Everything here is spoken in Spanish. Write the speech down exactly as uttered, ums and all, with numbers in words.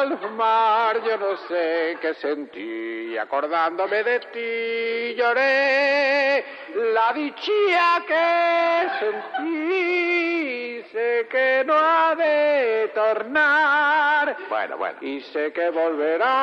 al mar, yo no sé qué sentí, acordándome de ti lloré, la dicha que sentí, sé que no ha de tornar, Bueno, bueno. y sé que volverá.